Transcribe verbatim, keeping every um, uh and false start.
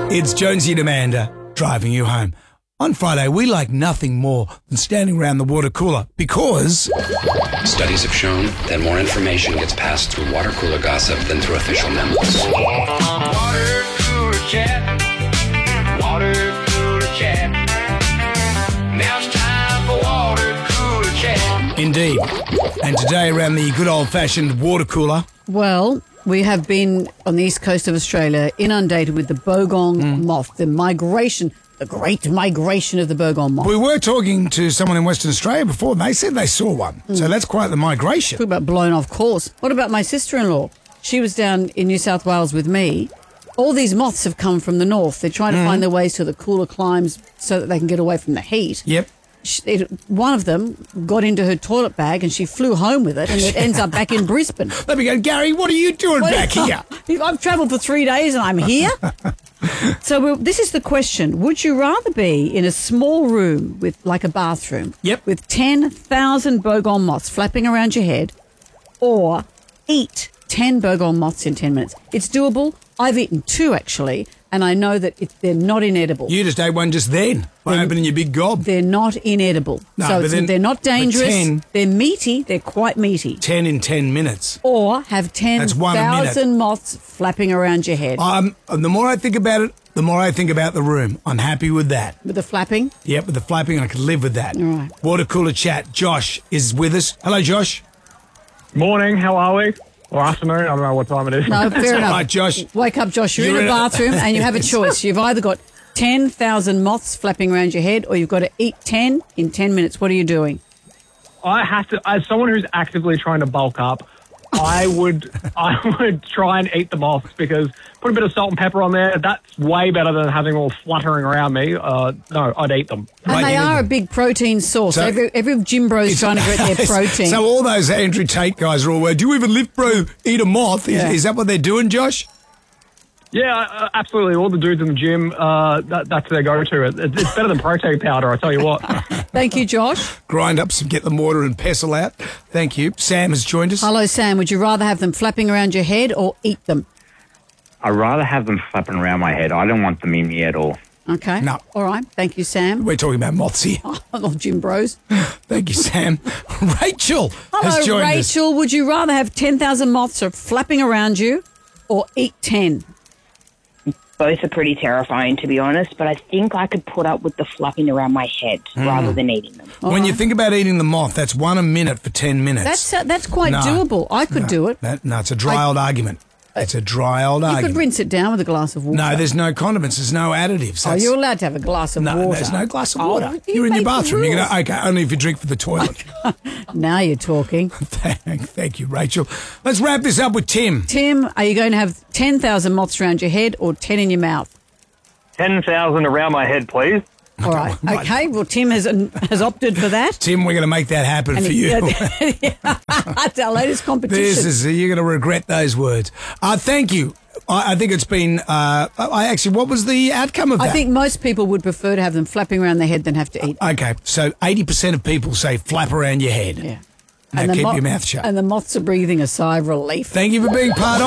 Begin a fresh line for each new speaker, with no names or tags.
It's Jonesy and Amanda driving you home. On Friday, we like nothing more than standing around the water cooler because...
Studies have shown that more information gets passed through water cooler gossip than through official memos.
Water cooler chat. Water cooler chat. Now it's time for water cooler chat.
Indeed. And today around the good old-fashioned water cooler...
Well, we have been on the east coast of Australia inundated with the bogong mm. moth, the migration... The great migration of the bogong moth.
We were talking to someone in Western Australia before, and they said they saw one. Mm. So that's quite the migration.
Talk about blown off course. What about my sister-in-law? She was down in New South Wales with me. All these moths have come from the north. They're trying to mm. find their ways to the cooler climes so that they can get away from the heat.
Yep.
She, it, one of them got into her toilet bag and she flew home with it, and it ends up back in Brisbane.
Let me go, Gary, what are you doing
what
back here?
I've travelled for three days and I'm here. So we'll, this is the question. Would you rather be in a small room with like a bathroom
yep.
with ten thousand bogong moths flapping around your head, or eat ten bogong moths in ten minutes? It's doable. I've eaten two, actually, and I know that it, they're not inedible.
You just ate one just then by they're, opening your big gob.
They're not inedible.
No,
so
but
it's,
then,
they're not dangerous.
ten,
they're meaty. They're quite meaty.
ten in ten minutes.
Or have ten thousand moths flapping around your head.
Um, the more I think about it, the more I think about the room. I'm happy with that.
With the flapping?
Yep, with the flapping, I can live with that.
All right.
Water cooler chat. Josh is with us. Hello, Josh.
Morning, how are we? Or afternoon, I don't know what time it is.
No, fair enough.
All right, Josh.
Wake up, Josh. You're, You're in a bathroom and you have a choice. You've either got ten thousand moths flapping around your head or you've got to eat ten in ten minutes. What are you doing?
I have to, as someone who's actively trying to bulk up, I would I would try and eat the moths because put a bit of salt and pepper on there. That's way better than having all fluttering around me. Uh, no, I'd eat them.
And right, they are them. a big protein source. So every, every gym bro's trying to get their protein.
So all those Andrew Tate guys are all, well, do you even lift, bro, eat a moth? Is, yeah. is that what they're doing, Josh?
Yeah, uh, absolutely. All the dudes in the gym, uh, that, that's their go-to. It, it's better than protein powder, I tell you what.
Thank you, Josh.
Grind up some, get the mortar and pestle out. Thank you. Sam has joined us.
Hello, Sam. Would you rather have them flapping around your head or eat them?
I'd rather have them flapping around my head. I don't want them in me at all.
Okay.
No.
All right. Thank you, Sam.
We're talking about moths here.
Oh, gym bros.
Thank you, Sam. Rachel
Hello,
has joined
Rachel.
us.
Rachel, would you rather have ten thousand moths are flapping around you or eat ten?
Both are pretty terrifying, to be honest, but I think I could put up with the flapping around my head mm. rather than eating them.
All when right. you think about eating the moth, that's one a minute for ten minutes.
That's uh, that's quite
no,
doable. I could
no,
do it.
That, no, it's a dry I, old argument. It's a dry old
you
argument.
You could rinse it down with a glass of water.
No, there's no condiments. There's no additives. That's,
oh, you're allowed to have a glass of
no,
water.
No, there's no glass of water.
Oh, you
you're in your bathroom. You're gonna, okay, only if you drink for the toilet.
Now you're talking.
thank, thank you, Rachel. Let's wrap this up with Tim.
Tim, are you going to have ten thousand moths around your head or ten in your mouth?
ten thousand around my head, please.
All right. Okay. Well, Tim has has opted for that.
Tim, we're going to make that happen and for he, you.
That's our latest competition.
This is, you're going to regret those words. Uh, thank you. I, I think it's been, uh, I actually, what was the outcome of that?
I think most people would prefer to have them flapping around their head than have to eat.
Okay. So eighty percent of people say flap around your head.
Yeah.
Now
and
keep
mo-
your mouth shut.
And the moths are breathing a sigh of relief.
Thank you for being part of